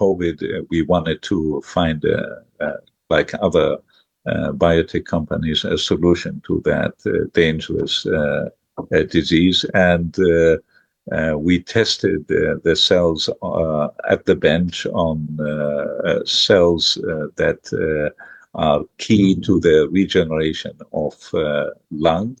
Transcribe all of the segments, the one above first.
COVID, we wanted to find, like other biotech companies, a solution to that dangerous disease. And we tested the cells at the bench on cells that are key to the regeneration of lung.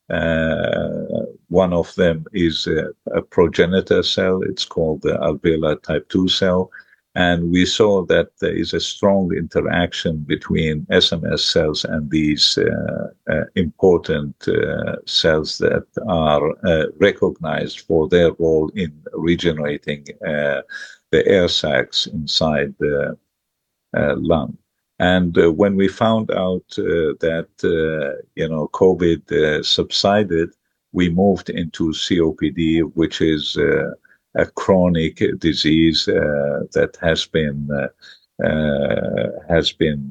One of them is a progenitor cell. It's called the alveolar type 2 cell. And we saw that there is a strong interaction between SMS cells and these important cells that are recognized for their role in regenerating the air sacs inside the lung. And when we found out that COVID subsided, we moved into COPD, which is a chronic disease that has been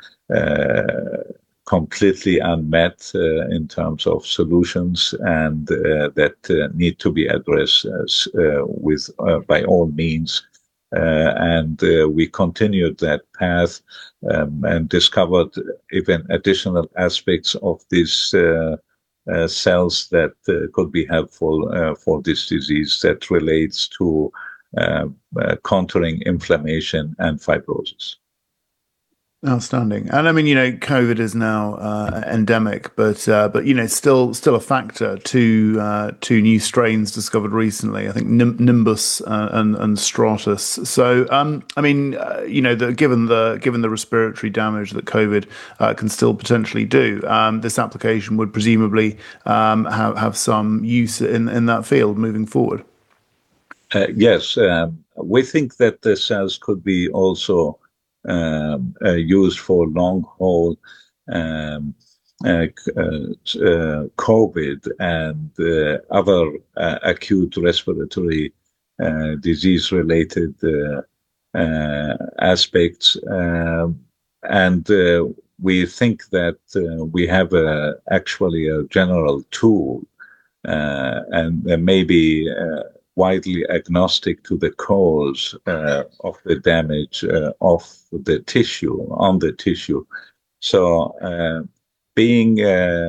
completely unmet in terms of solutions, and that need to be addressed with by all means. And we continued that path and discovered even additional aspects of these cells that could be helpful for this disease that relates to countering inflammation and fibrosis. Outstanding. And I mean, COVID is now endemic, but still a factor to new strains discovered recently. I think Nimbus and Stratus. So, given the respiratory damage that COVID can still potentially do, this application would presumably have some use in that field moving forward. Yes, we think that the cells could be also used for long haul COVID and other acute respiratory disease related aspects. And we think that we have actually a general tool and maybe widely agnostic to the cause of the damage of the tissue, on the tissue. So being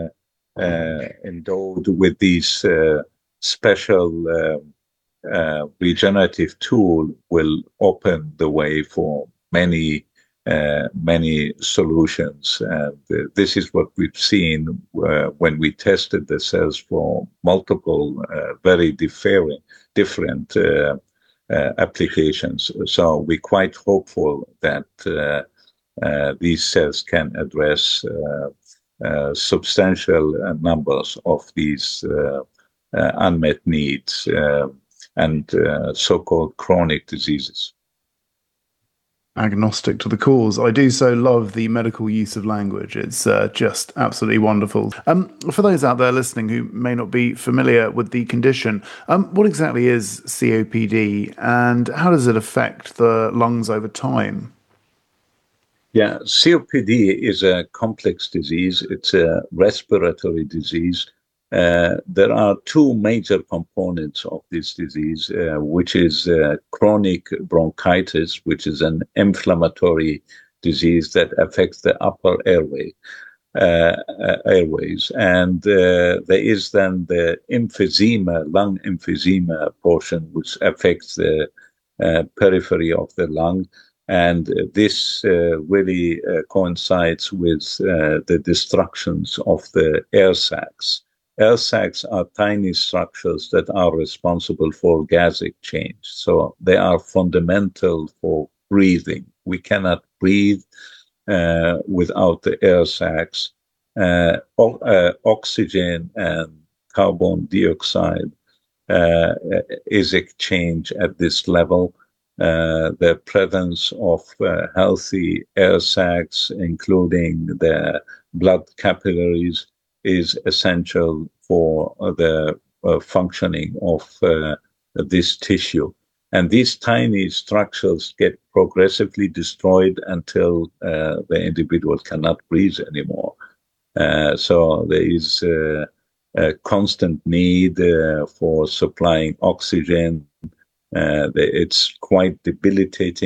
endowed with these special regenerative tool will open the way for many solutions. And this is what we've seen when we tested the cells for multiple very different applications. So we're quite hopeful that these cells can address substantial numbers of these unmet needs and so-called chronic diseases. Agnostic to the cause. I do so love the medical use of language. It's just absolutely wonderful. For those out there listening who may not be familiar with the condition, what exactly is COPD and how does it affect the lungs over time? Yeah, COPD is a complex disease. It's a respiratory disease. There are two major components of this disease, which is chronic bronchitis, which is an inflammatory disease that affects the upper airways. And there is then the emphysema, lung emphysema portion, which affects the periphery of the lung. And this really coincides with the destructions of the air sacs. Air sacs are tiny structures that are responsible for gas exchange. So they are fundamental for breathing. We cannot breathe without the air sacs. Oxygen and carbon dioxide is exchanged at this level. The presence of healthy air sacs, including the blood capillaries, is essential for the functioning of this tissue. And these tiny structures get progressively destroyed until the individual cannot breathe anymore. So there is a constant need for supplying oxygen. It's quite debilitating.